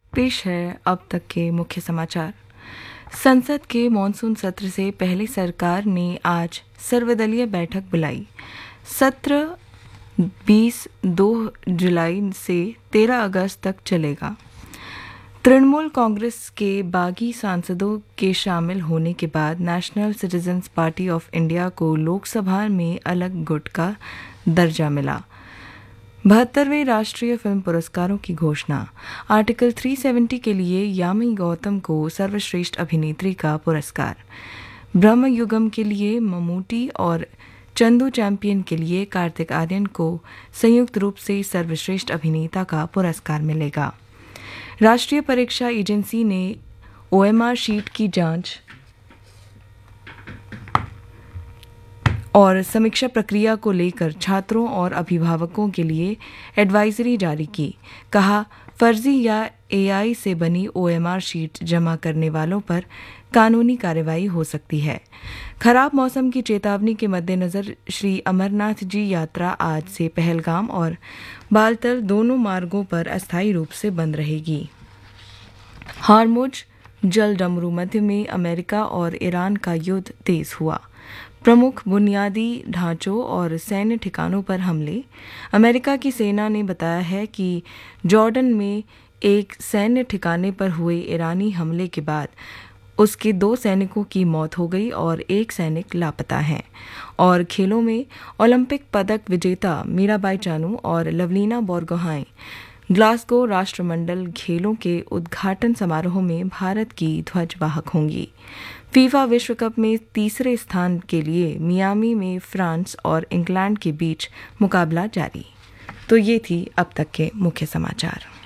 पेश है अब तक के मुख्य समाचार। संसद के मॉनसून सत्र से पहले सरकार ने आज सर्वदलीय बैठक बुलाई। सत्र 2 जुलाई से 13 अगस्त तक चलेगा। तृणमूल कांग्रेस के बागी सांसदों के शामिल होने के बाद national citizens party of India को लोकसभा में अलग गुट का दर्जा मिला। 72वें राष्ट्रीय फिल्म पुरस्कारों की घोषणा। आर्टिकल 370 के लिए यामी गौतम को सर्वश्रेष्ठ अभिनेत्री का पुरस्कार। ब्रह्मयुगम के लिए ममूटी और चंदू चैंपियन के लिए कार्तिक आर्यन को संयुक्त रूप से सर्वश्रेष्ठ अभिनेता का पुरस्कार मिलेगा। राष्ट्रीय परीक्षा एजेंसी ने OMR शीट की जांच और समीक्षा प्रक्रिया को लेकर छात्रों और अभिभावकों के लिए एडवाइजरी जारी की। कहा, फर्जी या AI से बनी OMR शीट जमा करने वालों पर कानूनी कार्रवाई हो सकती है। खराब मौसम की चेतावनी के मद्देनजर श्री अमरनाथ जी यात्रा आज से पहलगाम और बालतल दोनों मार्गों पर अस्थायी रूप से बंद रहेगी। हार्मुज जल डमरू मध्य में अमेरिका और ईरान का युद्ध तेज हुआ। प्रमुख बुनियादी ढांचों और सैन्य ठिकानों पर हमले। अमेरिका की सेना ने बताया है कि जॉर्डन में एक सैन्य ठिकाने पर हुए ईरानी हमले के बाद उसके 2 सैनिकों की मौत हो गई और 1 सैनिक लापता है। और खेलों में ओलंपिक पदक विजेता मीराबाई चानू और लवलीना बोरगोहाई ग्लासगो राष्ट्रमंडल खेलों के उद्घाटन समारोह में भारत की ध्वजवाहक होंगी। फीफा विश्व कप में तीसरे स्थान के लिए मियामी में फ्रांस और इंग्लैंड के बीच मुकाबला जारी। तो ये थी अब तक के मुख्य समाचार।